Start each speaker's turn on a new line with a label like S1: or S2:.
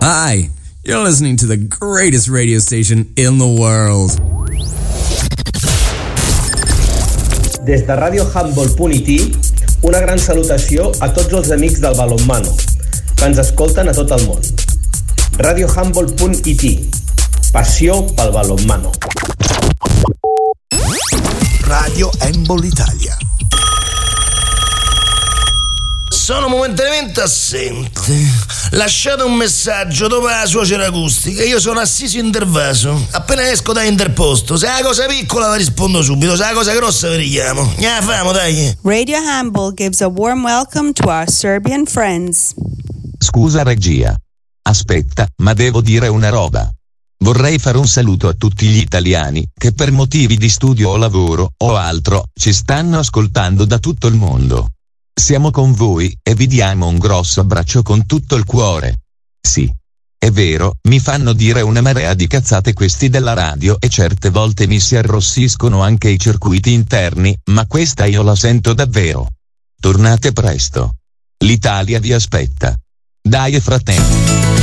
S1: Hi, you're listening to the greatest radio station in the world.
S2: Des de radiohandball.it, una gran salutació a tots els amics del balonmano que ens escolten a tot el món. radiohandball.it, passió pel balonmano.
S3: Radio Handball Italia.
S4: Sono momentaneamente assente. Lasciate un messaggio dopo la suocera acustica. Io sono assiso intervaso. Appena esco da interposto, se è una cosa piccola vi rispondo subito, se è una cosa grossa vi richiamo. Ne famo, dai.
S5: Radio Handball gives a warm welcome to our Serbian friends.
S6: Scusa regia. Aspetta, ma devo dire una roba. Vorrei fare un saluto a tutti gli italiani che per motivi di studio o lavoro o altro ci stanno ascoltando da tutto il mondo. Siamo con voi e vi diamo un grosso abbraccio con tutto il cuore. Sì, è vero, mi fanno dire una marea di cazzate questi della radio e certe volte mi si arrossiscono anche i circuiti interni, ma questa io la sento davvero. Tornate presto. L'Italia vi aspetta. Dai fratelli.